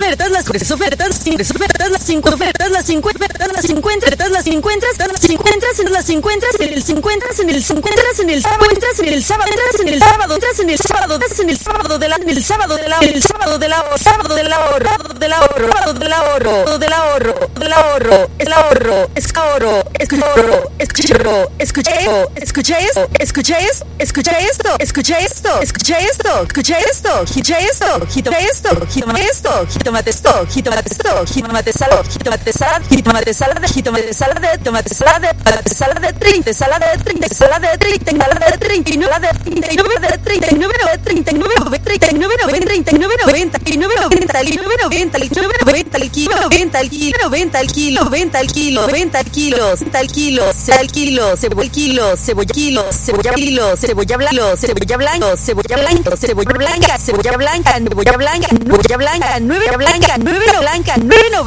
ofertas, las ofertas, las 5 ofertas, las 5 ofertas, las 50 ofertas, las 50, las 50, las 50, en el 50, en el 50, en el sábado, entras en el sábado, entras en el sábado, entras en el sábado, entras en el sábado de la, en el sábado de la, el sábado del ahorro, sábado del ahorro, del ahorro, del ahorro, del ahorro, del ahorro, el ahorro, es ahorro, escuchorro, escuchorro, escuché, escuché esto, escuché esto, escuché esto, escuché esto, escuché esto, escuché esto, escuché esto, jitomate esto, jitomate esto, jitomate esto, jitomate esto, jitomate salad, jitomate salad, jitomate salad, jitomate salad, tomate salad, tomate salad de 30, salad de 30, salad de 30, salad de 39, salad de 39, de 39, 39, 39, 39, 90, 90 el kilo, 90 el kilo, 90 el kilo, 90 el kilo, 90 el kilo, 90 el kilo, 90 el kilo, 90 el kilo, cebolla kilo, cebolla kilo, cebolla kilo, cebolla kilo, cebolla blanco, cebolla blanco, cebolla blanco, cebolla blanca, cebolla blanca, cebolla blanca, 9 blanca, 9 blanca, 9